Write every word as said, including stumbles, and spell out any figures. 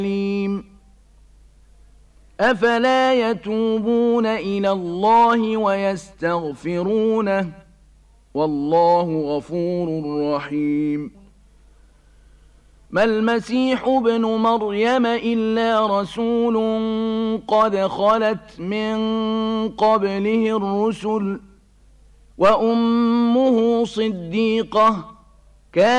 أفلا يتوبون إلى الله ويستغفرونه والله غفور رحيم. ما المسيح ابن مريم إلا رسول قد خلت من قبله الرسل وأمه صديقة